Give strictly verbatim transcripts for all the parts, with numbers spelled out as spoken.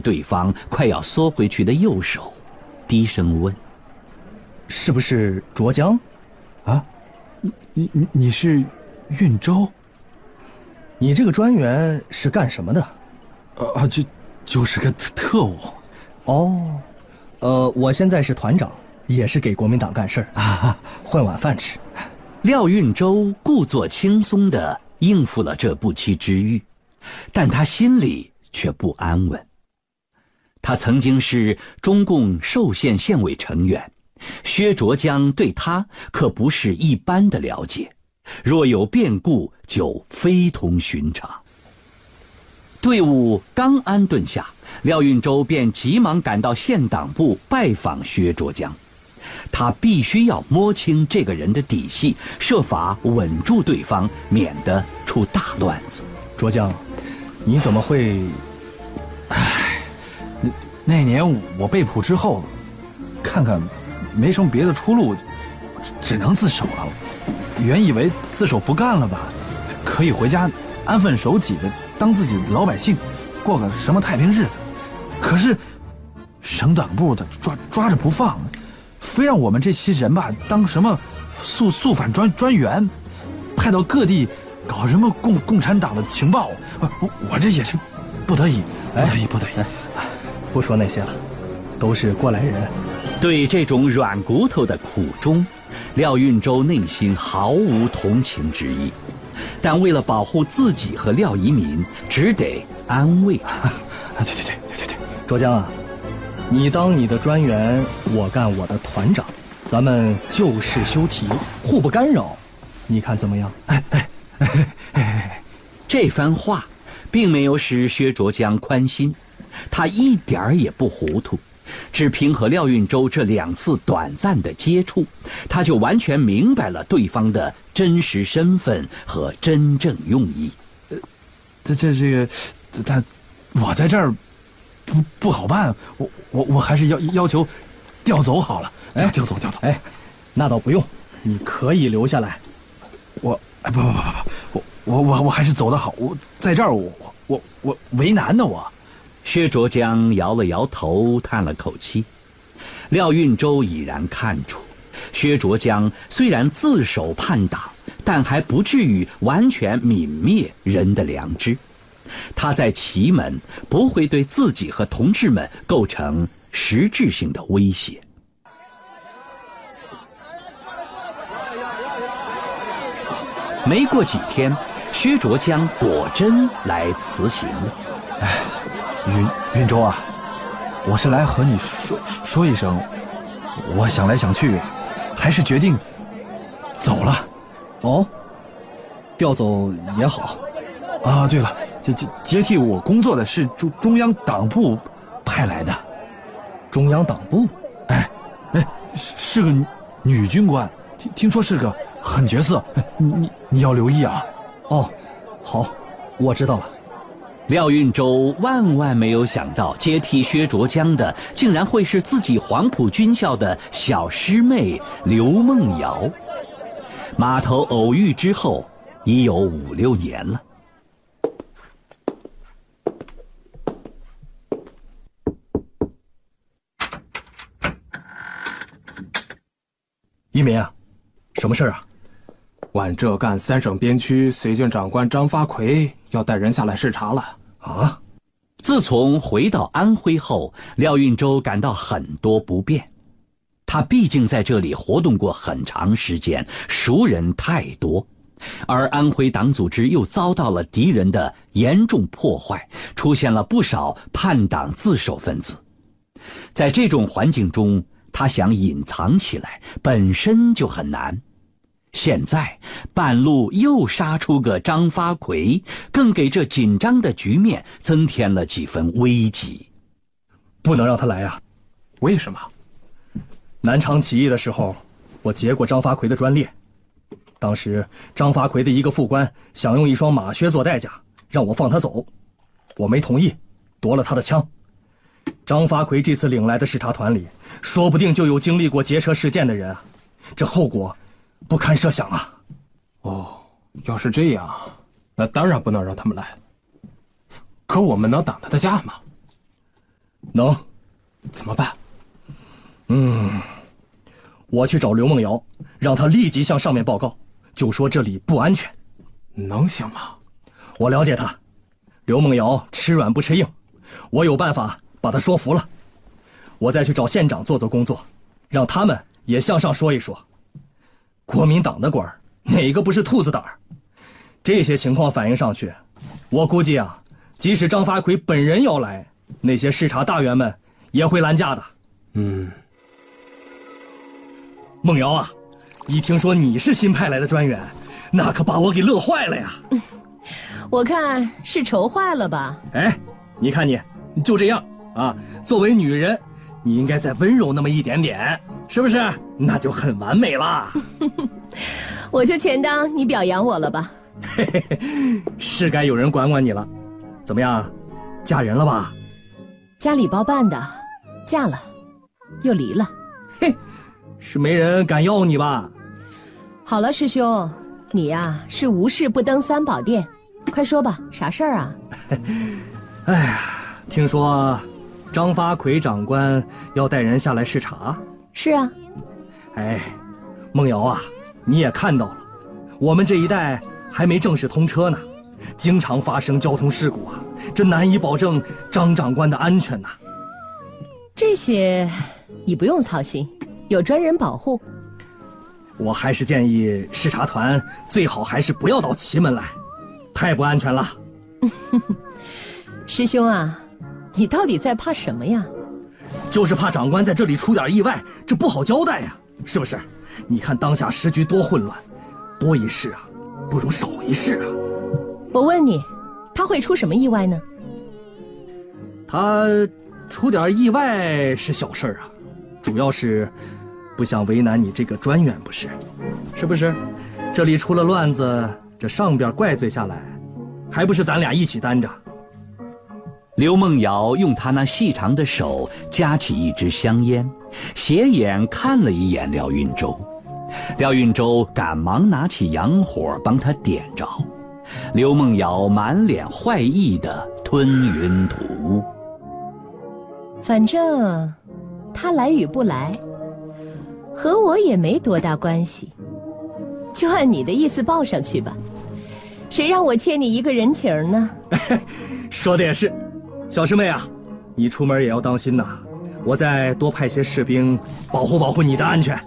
对方快要缩回去的右手，低声问：“ 是不是卓江？ 啊，你你你是运州？ 你这个专员是干什么的？ 啊，就就是个特特务。 哦，呃，我现在是团长，也是给国民党干事儿啊，混碗饭吃。” 廖运周故作轻松地应付了这不期之遇，但他心里却不安稳。他曾经是中共寿县县委成员，薛卓江对他可不是一般的了解，若有变故就非同寻常。队伍刚安顿下，廖运周便急忙赶到县党部拜访薛卓江。他必须要摸清这个人的底细，设法稳住对方，免得出大乱子。 卓江，你怎么会…… 唉，那年我被捕之后，看看没什么别的出路，只能自首了。原以为自首不干了吧，可以回家安分守己的当自己老百姓，过个什么太平日子。可是省党部的抓抓着不放，非让我们这些人吧当什么肃肃反专专员，派到各地搞什么共共产党的情报。我我这也是不得已，不得已，不得已。 不说那些了，都是过来人。 对这种软骨头的苦衷，廖运周内心毫无同情之意，但为了保护自己和廖一民，只得安慰。 啊，对对对对对对， 卓江啊，你当你的专员，我干我的团长，咱们就事休题，互不干扰，你看怎么样？ 哎哎哎哎！ 这番话并没有使薛卓江宽心，他一点儿也不糊涂。只凭和廖运周这两次短暂的接触，他就完全明白了对方的真实身份和真正用意。 呃，这这这个，他我在这儿不不好办，我我我还是要要求调走好了。哎，调走调走。 哎，那倒不用，你可以留下来。 我哎不不不不不，我我我我还是走得好。我在这儿，我我我为难呢我。 薛卓江摇了摇头，叹了口气。廖运周已然看出，薛卓江虽然自首叛党，但还不至于完全泯灭人的良知。他在祁门不会对自己和同志们构成实质性的威胁。没过几天，薛卓江果真来辞行了。 哎，运运周啊，我是来和你说说一声，我想来想去，还是决定走了。 哦，调走也好。 啊，对了，接接接替我工作的是中中央党部派来的。 中央党部？ 哎哎，是是个女军官，听听说是个狠角色，你你你要留意啊。 哦，好，我知道了。 廖运周万万没有想到，接替薛卓江的竟然会是自己黄埔军校的小师妹刘梦瑶。码头偶遇之后已有五六年了。 一民啊，什么事啊？ 皖浙赣三省边区绥靖长官张发奎要带人下来视察了。 啊！ 自从回到安徽后，廖运周感到很多不便。他毕竟在这里活动过很长时间，熟人太多，而安徽党组织又遭到了敌人的严重破坏，出现了不少叛党自首分子。在这种环境中，他想隐藏起来，本身就很难。现在半路又杀出个张发奎，更给这紧张的局面增添了几分危机。 不能让他来啊！ 为什么？ 南昌起义的时候，我劫过张发奎的专列。当时张发奎的一个副官想用一双马靴做代价，让我放他走，我没同意，夺了他的枪。张发奎这次领来的视察团里，说不定就有经历过劫车事件的人啊，这后果不堪设想啊！ 哦，要是这样，那当然不能让他们来。可我们能挡他的架吗？ 能。 怎么办？ 嗯，我去找刘梦瑶，让她立即向上面报告，就说这里不安全。 能行吗？ 我了解她，刘梦瑶吃软不吃硬，我有办法把她说服了。我再去找县长做做工作，让他们也向上说一说。国民党的官儿哪个不是兔子胆儿？这些情况反映上去，我估计啊，即使张发奎本人要来，那些视察大员们也会拦驾的。 嗯， 梦瑶啊，一听说你是新派来的专员，那可把我给乐坏了呀。 嗯，我看是愁坏了吧？ 哎，你看你就这样啊，作为女人，你应该再温柔那么一点点，是不是？那就很完美啦。 我就全当你表扬我了吧。 嘿嘿嘿，是该有人管管你了。怎么样，嫁人了吧？ 家里包办的，嫁了，又离了。 嘿，是没人敢要你吧？ 好了，师兄，你呀是无事不登三宝殿，快说吧，啥事儿啊？ 哎呀，听说张发奎长官要带人下来视察。 是啊。 哎，梦瑶啊，你也看到了，我们这一带还没正式通车呢，经常发生交通事故啊，这难以保证张长官的安全呐。 这些你不用操心，有专人保护。 我还是建议视察团最好还是不要到祁门来，太不安全了。 师兄啊，你到底在怕什么呀？ 就是怕长官在这里出点意外，这不好交代呀，是不是？你看当下时局多混乱，多一事啊不如少一事啊。 我问你，他会出什么意外呢？ 他出点意外是小事啊，主要是不想为难你这个专员，不是？是不是？这里出了乱子，这上边怪罪下来，还不是咱俩一起担着？ 刘梦瑶用她那细长的手夹起一支香烟，斜眼看了一眼廖运周。廖运周赶忙拿起洋火帮他点着。刘梦瑶满脸坏意地吞云吐雾。 反正他来与不来，和我也没多大关系，就按你的意思报上去吧。谁让我欠你一个人情呢？ 说的也是。小师妹啊，你出门也要当心呐，我再多派些士兵保护保护你的安全。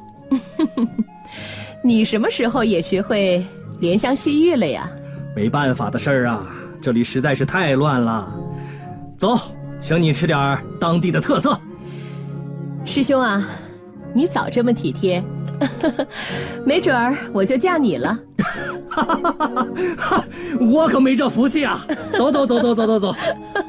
你什么时候也学会怜香惜玉了呀？ 没办法的事儿啊，这里实在是太乱了。走，请你吃点当地的特色。 师兄啊，你早这么体贴，没准儿我就嫁你了。 我可没这福气啊！走走走走走走走。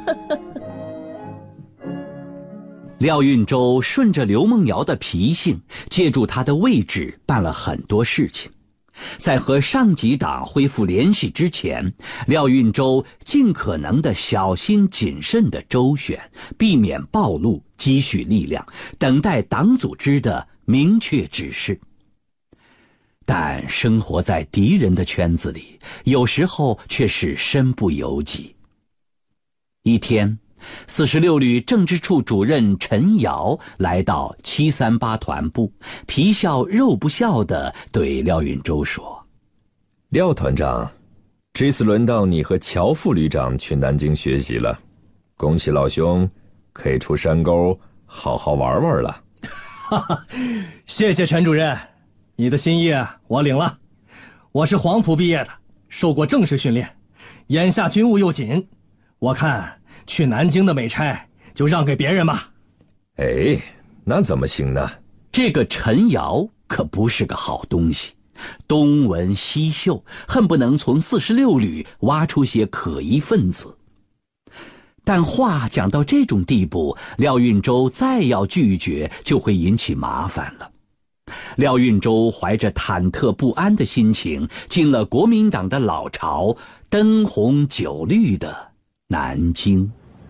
廖运周顺着刘梦瑶的脾性，借助她的位置办了很多事情。在和上级党恢复联系之前，廖运周尽可能的小心谨慎的周旋，避免暴露，积蓄力量，等待党组织的明确指示。但生活在敌人的圈子里，有时候却是身不由己。一天，四十六旅政治处主任陈瑶来到七三八团部，皮笑肉不笑地对廖运周说：“ 廖团长，这次轮到你和乔副旅长去南京学习了，恭喜老兄，可以出山沟好好玩玩了。” 哈哈，谢谢陈主任。你的心意我领了，我是黄埔毕业的，受过正式训练，眼下军务又紧，我看去南京的美差就让给别人吧。 哎，那怎么行呢？ 这个陈瑶可不是个好东西，东闻西嗅，恨不能从四十六旅挖出些可疑分子。但话讲到这种地步，廖运周再要拒绝，就会引起麻烦了。廖运周怀着忐忑不安的心情，进了国民党的老巢，灯红酒绿的南京。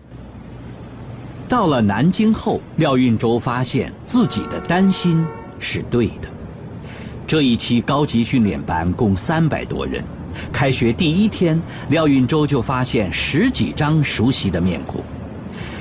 到了南京后，廖运周发现自己的担心是对的。这一期高级训练班共三百多人，开学第一天，廖运周就发现十几张熟悉的面孔。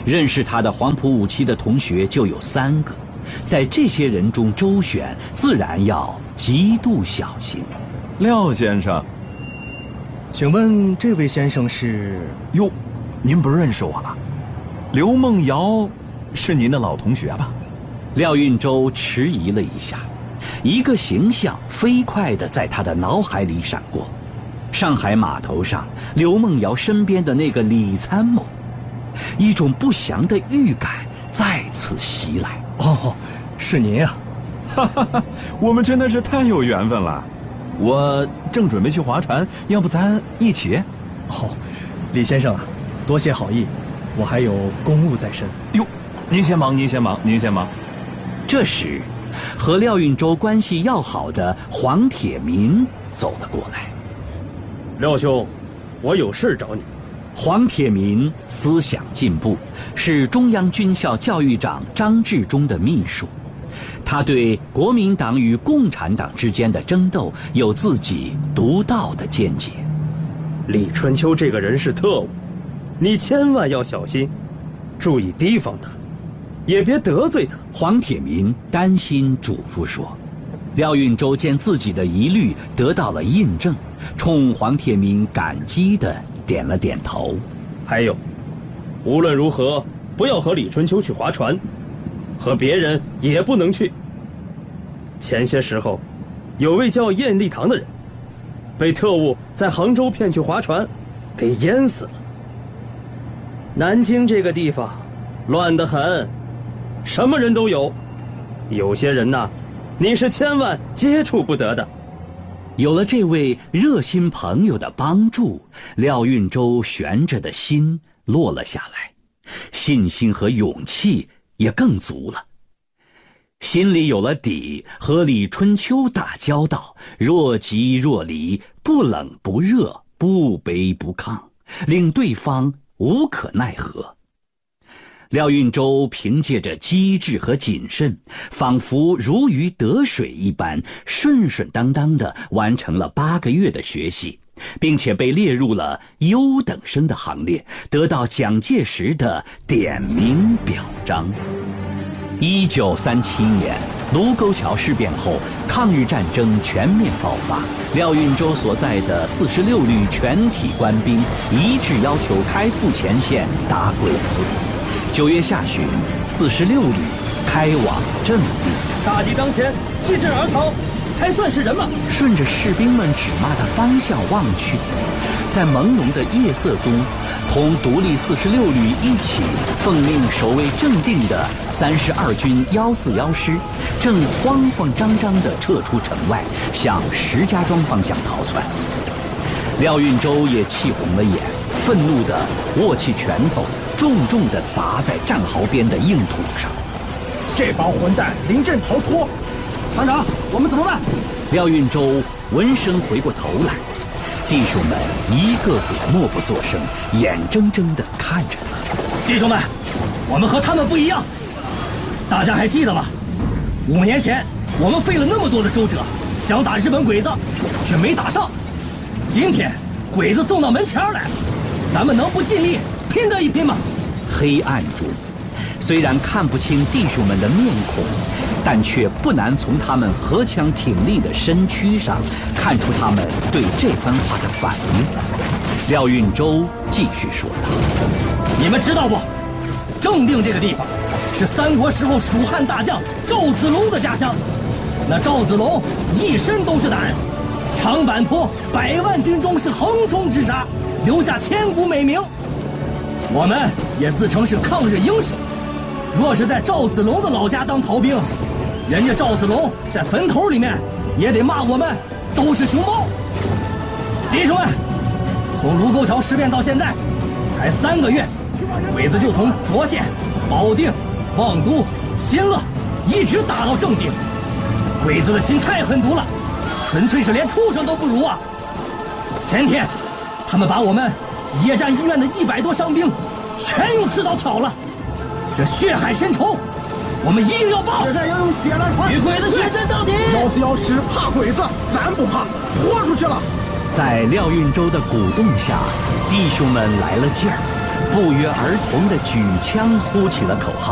认识他的黄埔五期的同学就有三个，在这些人中周旋，自然要极度小心。 廖先生， 请问这位先生是？ 哟，您不认识我了？刘梦瑶是您的老同学吧？ 廖运周迟疑了一下，一个形象飞快地在他的脑海里闪过：上海码头上刘梦瑶身边的那个李参谋。一种不祥的预感再次袭来。 哦，是您啊！ 哈哈哈，我们真的是太有缘分了。我正准备去划船，要不咱一起？ 哦，李先生啊，多谢好意，我还有公务在身。 哟，您先忙，您先忙，您先忙。 这时，和廖运周关系要好的黄铁民走了过来。 廖兄，我有事找你。 黄铁民思想进步，是中央军校教育长张治中的秘书。他对国民党与共产党之间的争斗有自己独到的见解。 李春秋这个人是特务，你千万要小心，注意提防他，也别得罪他。 黄铁民担心嘱咐说。廖运周见自己的疑虑得到了印证，冲黄铁民感激地点了点头。 还有，无论如何不要和李春秋去划船，和别人也不能去。前些时候，有位叫晏立堂的人，被特务在杭州骗去划船，给淹死了。南京这个地方乱得很，什么人都有，有些人呐，你是千万接触不得的。 有了这位热心朋友的帮助，廖运周悬着的心落了下来，信心和勇气也更足了。心里有了底，和李春秋打交道，若即若离，不冷不热，不卑不亢，令对方无可奈何。廖运周凭借着机智和谨慎，仿佛如鱼得水一般，顺顺当当地完成了八个月的学习，并且被列入了优等生的行列，得到蒋介石的点名表彰。一九三七年卢沟桥事变后，抗日战争全面爆发，廖运周所在的四十六旅全体官兵一致要求开赴前线打鬼子。九月下旬，四十六旅开往阵地。 大敌当前，弃阵而逃，还算是人吗？ 顺着士兵们指骂的方向望去，在朦胧的夜色中，同独立四十六旅一起奉命守卫正定的三十二军幺四幺师，正慌慌张张地撤出城外，向石家庄方向逃窜。廖运周也气红了眼，愤怒地握起拳头，重重地砸在战壕边的硬土上。 这帮混蛋临阵逃脱，团长，我们怎么办？ 廖运周闻声回过头来，弟兄们一个个默不作声，眼睁睁地看着他。 弟兄们，我们和他们不一样，大家还记得吗？五年前我们费了那么多的周折，想打日本鬼子，却没打上。今天鬼子送到门前来了，咱们能不尽力拼得一拼吗？ 黑暗中，虽然看不清弟兄们的面孔，但却不难从他们铿锵挺立的身躯上看出他们对这番话的反应。廖运周继续说道：“ 你们知道不？正定这个地方是三国时候蜀汉大将赵子龙的家乡。那赵子龙一身都是胆，长坂坡百万军中是横冲直杀，留下千古美名。我们也自称是抗日英雄。若是在赵子龙的老家当逃兵，人家赵子龙在坟头里面也得骂我们都是熊猫。弟兄们，从卢沟桥事变到现在才三个月，鬼子就从涿县、保定、望都、新乐一直打到正定。鬼子的心太狠毒了，纯粹是连畜生都不如啊！前天他们把我们野战医院的一百多伤兵全用刺刀挑了，这血海深仇我们一定要报。 血战要用血来还， 与鬼子血战到底。 幺四幺师怕鬼子，咱不怕，豁出去了。 在廖运周的鼓动下，弟兄们来了劲儿， 不约而同地举枪呼起了口号。